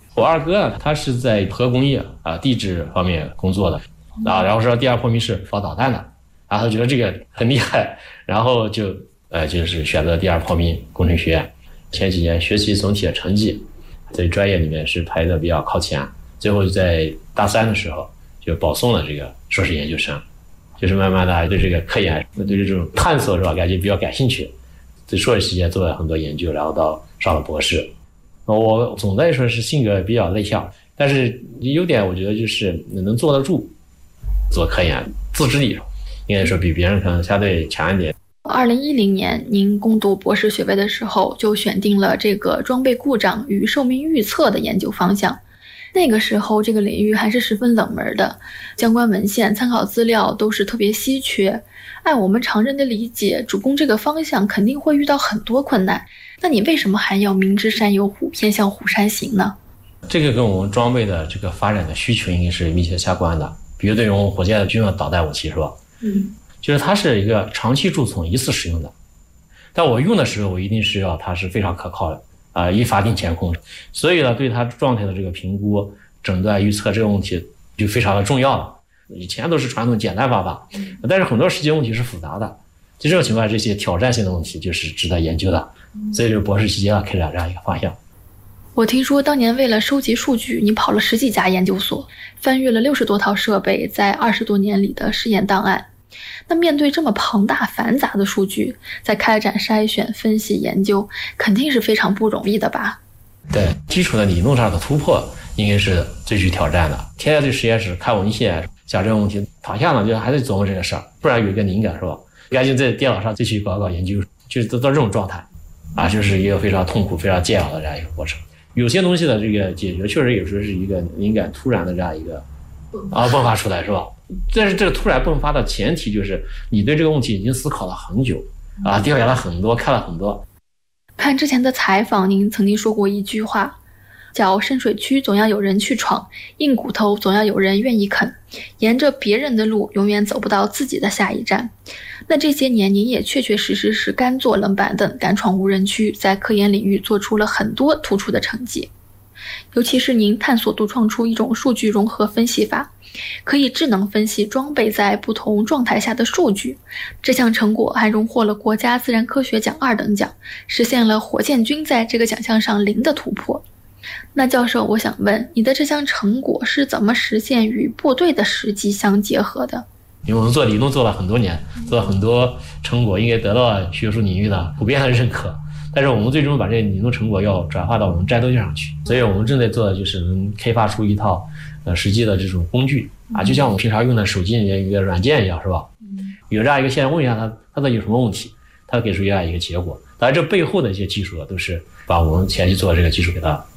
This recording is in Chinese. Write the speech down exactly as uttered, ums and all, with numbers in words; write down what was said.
我二哥啊，他是在核工业啊地质方面工作的啊，然后说第二破密是搞导弹的，然后他觉得这个很厉害，然后就呃就是选择第二破密工程学院。前几年学习总体的成绩在专业里面是排的比较靠前，最后在大三的时候就保送了这个硕士研究生，就是慢慢的对这个科研对这种探索是吧，感觉比较感兴趣，在硕士期间做了很多研究，然后到上了博士。我总的来说是性格比较内向，但是优点我觉得就是能坐得住做科研，自制力应该说比别人可能相对强一点。 二零一零年您攻读博士学位的时候就选定了这个装备故障与寿命预测的研究方向，那个时候这个领域还是十分冷门的，相关文献参考资料都是特别稀缺，按我们常人的理解，主攻这个方向肯定会遇到很多困难，那你为什么还要明知山有虎，偏向虎山行呢？ 这个跟我们装备的这个发展的需求应该是密切相关的。比如对于我们火箭的军用导弹武器是吧？嗯，就是它是一个长期贮存一次使用的，但我用的时候我一定是要它是非常可靠的啊、呃，依法定监控，所以呢对它状态的这个评估、诊断、预测这个问题就非常的重要了。以前都是传统简单方法，但是很多实际问题是复杂的，在这种情况下，这些挑战性的问题就是值得研究的，所以这个博士期间啊开展这样一个方向。 我听说当年为了收集数据，你跑了十几家研究所，翻阅了六十多套设备，在二十多年里的试验档案。那面对这么庞大繁杂的数据，在开展筛选、分析、研究，肯定是非常不容易的吧？ 对，基础的理论上的突破应该是最具挑战的。天天对实验室看文献，想这个问题，躺下了就还得琢磨这个事儿，不然有一个灵感是吧？赶紧在电脑上再去搞搞研究，就是到这种状态啊，就是一个非常痛苦、非常煎熬的这样一个过程。有些东西的这个解决，确实有时候是一个灵感突然的这样一个啊迸发出来是吧？但是这个突然迸发的前提就是你对这个问题已经思考了很久啊，调研了很多，看了很多。 看之前的采访，您曾经说过一句话，叫深水区总要有人去闯，硬骨头总要有人愿意啃，沿着别人的路永远走不到自己的下一站。那这些年您也确确实实是干坐冷板凳，敢闯无人区，在科研领域做出了很多突出的成绩。尤其是您探索独创出一种数据融合分析法，可以智能分析装备在不同状态下的数据，这项成果还荣获了国家自然科学奖二等奖，实现了火箭军在这个奖项上零的突破。那教授，我想问，你的这项成果是怎么实现与部队的实际相结合的？ 因为我们做理论做了很多年，做了很多成果，应该得到了学术领域的普遍的认可。但是我们最终把这个理论成果要转化到我们战斗机上去，所以我们正在做的就是能开发出一套呃实际的这种工具啊，就像我们平常用的手机里面一个软件一样，是吧？有这样一个现在问一下它，它的有什么问题，它给出这样一个结果。当然，这背后的一些技术都是把我们前期做的这个技术给它